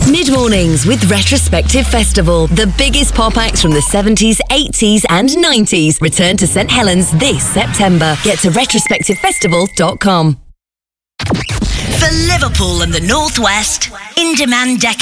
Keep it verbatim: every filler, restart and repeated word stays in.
Mid-mornings with Retrospective Festival. The biggest pop acts from the seventies, eighties and nineties return to St Helens this September. Get to retrospective festival dot com. For Liverpool and the North West, In Demand Deco